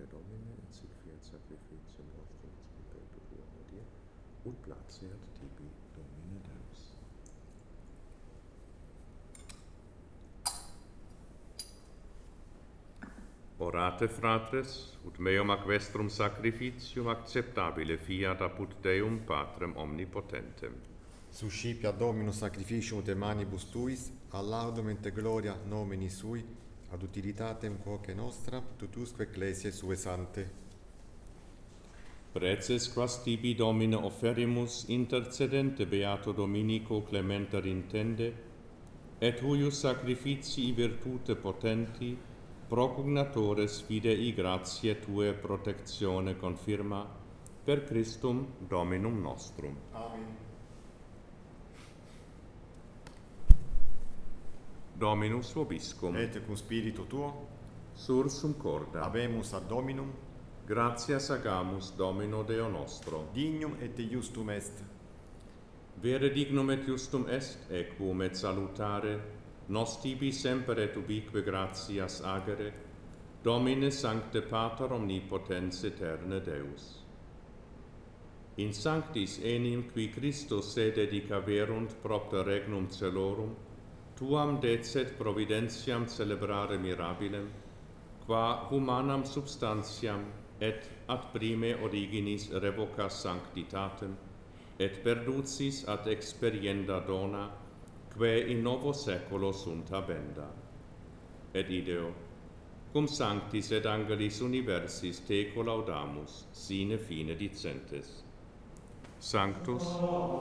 Domine, et sic fiat sacrificium nostrum spiritu tuo hodie, ut placeat tibi, Domine Deus. Orate, fratres, ut meum ac vestrum sacrificium acceptabile fiat apud Deum Patrem omnipotentem. Suscipia Dominus sacrificium de manibus tuis, a laudum et gloria nomini sui, ad utilitatem quoque nostra, tutusque ecclesiae sue sante. Preces quas tibi, Domine, offerimus intercedente Beato Dominico Clementer intende, et huius sacrificii virtute potenti, propugnatores fidei gratiae Tue protectione confirma, per Christum Dominum nostrum. Amen. Dominus vobiscum. Et cum spiritu tuo, Sursum corda. habemus ad Dominum, Gratias agamus, Domino Deo nostro. dignum et justum est. Vere dignum et justum est, equum et salutare, nos tibi semper et ubique gratias agere, Domine Sancte Pater Omnipotens Eterne Deus. In sanctis enim qui Christus se dedicaverunt propter regnum celorum, tuam decet providentiam celebrare mirabilem, qua humanam substantiam et ad prime originis revocas sanctitatem, et perducis ad experienda dona, quae in novo seculo sunt habenda. Et ideo, cum sanctis et angelis universis te collaudamus, sine fine dicentes. Sanctus